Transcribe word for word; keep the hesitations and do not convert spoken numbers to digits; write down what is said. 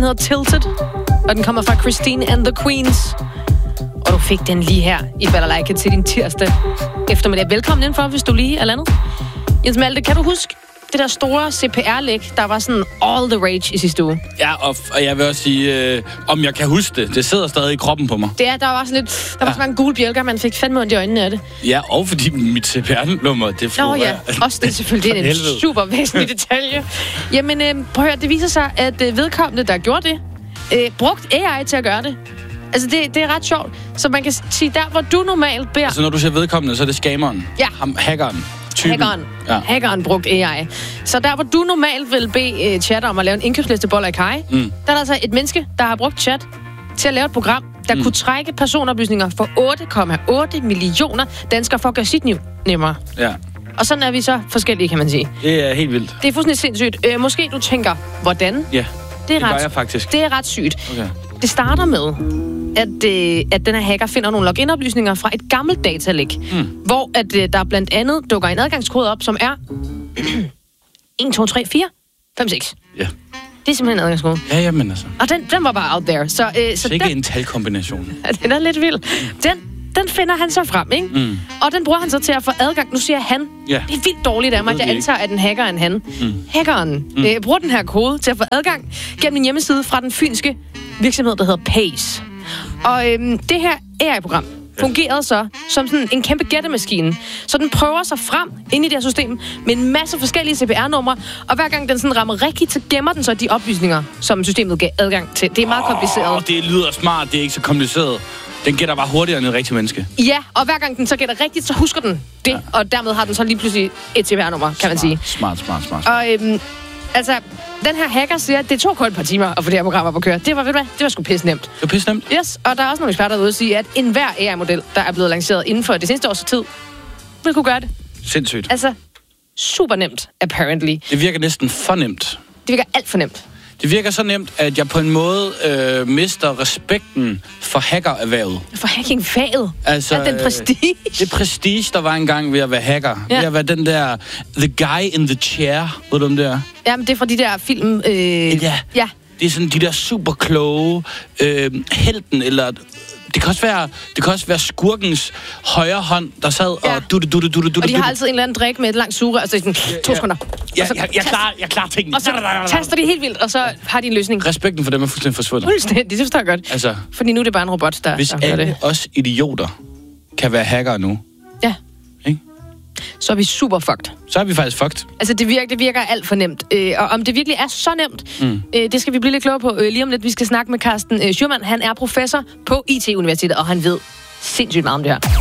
Den hedder Tilted, og den kommer fra Christine and the Queens. Og du fik den lige her i Balalaika til din tirsdag eftermiddag. Velkommen indenfor, hvis du lige er landet. Jens Malte, kan du huske det der store C P R-læk, der var sådan all the rage i sidste uge? Ja, og, og jeg vil også sige, øh, om jeg kan huske det. Det sidder stadig i kroppen på mig. Det er, der var sådan lidt, der var ja. så mange gule bjælker, man fik fandme ondt i øjnene af det. Ja, og fordi mit C P R-nummer, det florerer. Nå ja, også det selvfølgelig. Det er en super væsentlig detalje. Jamen, øh, prøv at høre, det viser sig, at øh, vedkommende, der gjorde det, øh, brugt A I til at gøre det. Altså, det, det er ret sjovt. Så man kan sige, der hvor du normalt beder... Altså, når du siger vedkommende, så er det scammeren. Ja. Ham, hackeren. Typen. Hackeren. Ja. Hackeren brugt A I. Så der, hvor du normalt vil bede uh, chat om at lave en indkøbsliste boller i kaj, mm. der er altså et menneske, der har brugt chat til at lave et program, der mm. kunne trække personoplysninger for otte komma otte millioner danskere for at gøre sit liv nemmere. Ja. Og sådan er vi så forskellige, kan man sige. Det er helt vildt. Det er fuldstændig sindssygt. Øh, måske du tænker, hvordan? Ja, det, er det ret, gør jeg faktisk. Det er ret sygt. Okay. Det starter med, at, øh, at den her hacker finder nogle login-oplysninger fra et gammelt datalæk, mm. hvor at, øh, der blandt andet dukker en adgangskode op, som er en, to, tre, fire, fem, seks. Ja. Det er simpelthen en adgangskode. Ja, jamen altså. Og den, den var bare out there. Så, øh, så det er ikke den, en talkombination. Den er lidt vild. Den, den finder han så frem, ikke? Mm. Og den bruger han så til at få adgang. Nu siger jeg han. Ja. Det er vildt dårligt af mig, at jeg antager, at en hacker er en han. Mm. Hackeren mm. Øh, bruger den her kode til at få adgang gennem en hjemmeside fra den fynske virksomhed, der hedder Pace. Og øhm, det her A I-program fungerede så som sådan en kæmpe gættemaskine. Så den prøver sig frem ind i det her system med en masse forskellige C P R-numre, og hver gang den sådan rammer rigtigt, så gemmer den så de oplysninger, som systemet gav adgang til. Det er meget oh, kompliceret. Det lyder smart, det er ikke så kompliceret. Den gætter bare hurtigere end et rigtigt menneske. Ja, og hver gang den så gætter rigtigt, så husker den det, ja. Og dermed har den så lige pludselig et C P R-nummer, kan smart, man sige. Smart, smart, smart. Og øhm, altså, den her hacker siger, at det tog kun et par timer at få det her program op at køre. Det var, ved du hvad, det var sgu pisse nemt. Det var pisse nemt? Yes, og der er også nogle eksperter derude, der siger, at enhver A I-model, der er blevet lanceret inden for det seneste års tid, vil kunne gøre det. Sindssygt. Altså, super nemt, apparently. Det virker næsten for nemt. Det virker alt for nemt. Det virker så nemt, at jeg på en måde øh, mister respekten for hackererhvervet. For hacking-faget? Altså, er den prestige? Det prestige, der var engang ved at være hacker. Ja. Ved at være den der the guy in the chair. Ved du om det er? Jamen, det er fra de der film... Øh... Ja. ja. Det er sådan de der super kloge øh, helten, eller... Det kan også være, det kan også være skurkens højre hånd, der sad ja. og dutte, dutte, dutte, dutte. Og de har altid en eller anden drik med et langt sugerør, altså sådan ja, to sekunder. Ja, jeg, jeg, klarer, jeg klarer tingene. Og så taster de helt vildt, og så har de en løsning. Respekten for dem er fuldstændig forsvundet. Fuldstændig, det forstår jeg godt. Altså, fordi nu er det bare en robot, der, hvis der gør det. Hvis alle os idioter kan være hackere nu, ja. Ikke? Så er vi super fucked. Så er vi faktisk fucked. Altså, det virker, det virker alt for nemt. Øh, og om det virkelig er så nemt, mm. øh, det skal vi blive lidt klogere på øh, lige om lidt. Vi skal snakke med Carsten øh, Schürmann. Han er professor på I T-universitetet, og han ved sindssygt meget om det her.